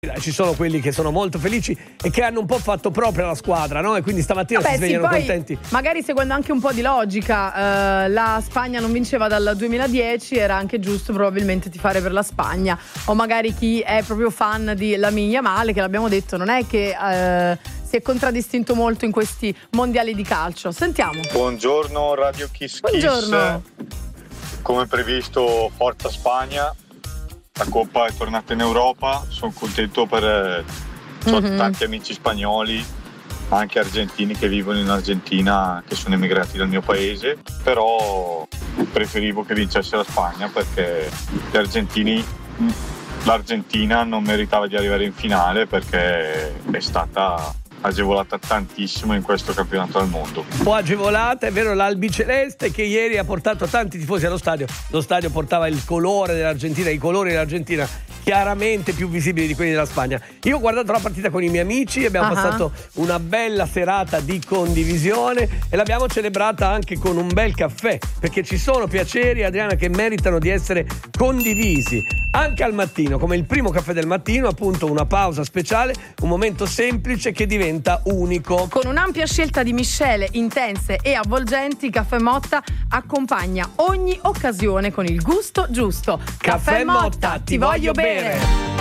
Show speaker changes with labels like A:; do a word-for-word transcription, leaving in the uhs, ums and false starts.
A: Ci sono quelli che sono molto felici e che hanno un po' fatto proprio la squadra, no? E quindi stamattina
B: Vabbè,
A: si svegliano
B: sì, poi,
A: contenti.
B: magari seguendo anche un po' di logica, eh, la Spagna non vinceva dal duemiladieci, era anche giusto probabilmente tifare per la Spagna. O magari chi è proprio fan di Lamine Yamal, che l'abbiamo detto, non è che eh, si è contraddistinto molto in questi mondiali di calcio. Sentiamo.
C: Buongiorno Radio Kiss Kiss.
B: Buongiorno.
C: Come previsto, Forza Spagna. La Coppa è tornata in Europa, sono contento per ho
B: Mhm.
C: tanti amici spagnoli, anche argentini che vivono in Argentina, che sono emigrati dal mio paese, però preferivo che vincesse la Spagna perché gli argentini, l'Argentina non meritava di arrivare in finale perché è stata agevolata tantissimo in questo campionato del mondo.
A: Un po' agevolata, è vero, l'albiceleste che ieri ha portato tanti tifosi allo stadio. Lo stadio portava il colore dell'Argentina, i colori dell'Argentina chiaramente più visibili di quelli della Spagna. Io ho guardato la partita con i miei amici, abbiamo
B: Uh-huh.
A: passato una bella serata di condivisione e l'abbiamo celebrata anche con un bel caffè, perché ci sono piaceri, Adriana, che meritano di essere condivisi anche al mattino, come il primo caffè del mattino, appunto una pausa speciale, un momento semplice che diventa unico.
B: Con un'ampia scelta di miscele intense e avvolgenti, Caffè Motta accompagna ogni occasione con il gusto giusto.
A: Caffè Motta, ti voglio bere.